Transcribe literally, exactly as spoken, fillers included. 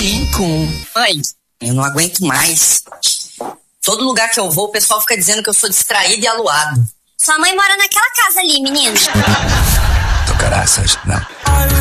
cinco. Mãe, eu não aguento mais. Todo lugar que eu vou, o pessoal fica dizendo que eu sou distraído e aluado. Sua mãe mora naquela casa ali, menino. Tô caraças, não.